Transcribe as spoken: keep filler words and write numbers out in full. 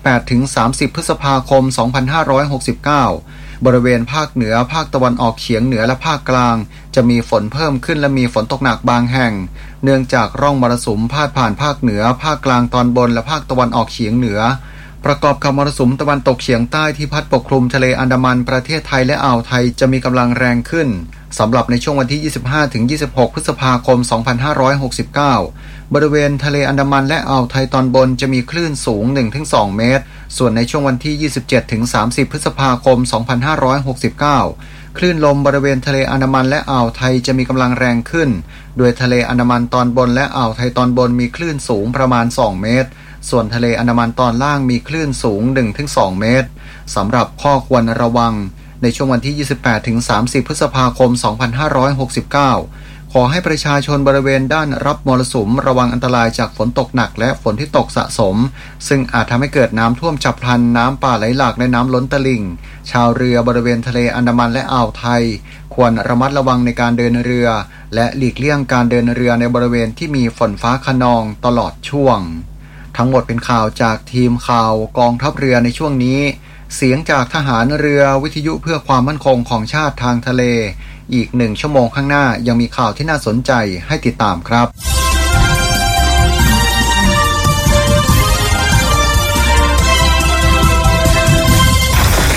ดถึงสามสิบ พฤษภาคม สองพันห้าร้อยหกสิบเก้าบริเวณภาคเหนือภาคตะวันออกเฉียงเหนือและภาคกลางจะมีฝนเพิ่มขึ้นและมีฝนตกหนักบางแห่งเนื่องจากร่องมรสุมพาดผ่านภาคเหนือภาคกลางตอนบนและภาคตะวันออกเฉียงเหนือประกอบกับมรสุมตะวันตกเฉียงใต้ที่พัดปกคลุมทะเลอันดามันประเทศไทยและอ่าวไทยจะมีกำลังแรงขึ้นสำหรับในช่วงวันที่ ยี่สิบห้าถึงยี่สิบหก พฤษภาคม สองพันห้าร้อยหกสิบเก้าบริเวณทะเลอันดามันและอ่าวไทยตอนบนจะมีคลื่นสูง หนึ่งถึงสอง เมตรส่วนในช่วงวันที่ ยี่สิบเจ็ดถึงสามสิบ พฤษภาคม สองพันห้าร้อยหกสิบเก้าคลื่นลมบริเวณทะเลอันดามันและอ่าวไทยจะมีกำลังแรงขึ้นโดยทะเลอันดามันตอนบนและอ่าวไทยตอนบนมีคลื่นสูงประมาณสองเมตรส่วนทะเลอันดามันตอนล่างมีคลื่นสูง หนึ่งถึงสอง เมตรสำหรับข้อควรระวังในช่วงวันที่ ยี่สิบแปดถึงสามสิบ พฤษภาคม สองพันห้าร้อยหกสิบเก้าขอให้ประชาชนบริเวณด้านรับมรสุมระวังอันตรายจากฝนตกหนักและฝนที่ตกสะสมซึ่งอาจทำให้เกิดน้ำท่วมฉับพลันน้ำป่าไหลหลากและน้ำล้นตลิ่งชาวเรือบริเวณทะเลอันดามันและอ่าวไทยควรระมัดระวังในการเดินเรือและหลีกเลี่ยงการเดินเรือในบริเวณที่มีฝนฟ้าคะนองตลอดช่วงทั้งหมดเป็นข่าวจากทีมข่าวกองทัพเรือในช่วงนี้เสียงจากทหารเรือวิทยุเพื่อความมั่นคงของชาติทางทะเลอีกหนึ่งชั่วโมงข้างหน้ายังมีข่าวที่น่าสนใจให้ติดตามครับ